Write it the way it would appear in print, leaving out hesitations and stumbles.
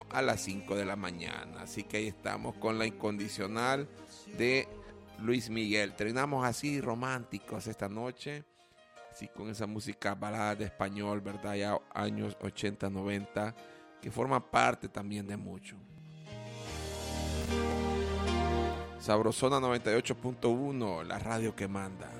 a las 5 de la mañana. Así que ahí estamos con La Incondicional de Luis Miguel. Terminamos así románticos esta noche, así con esa música balada de español, ¿verdad? Ya años 80, 90, que forma parte también de mucho. Sabrosona 98.1, la radio que manda.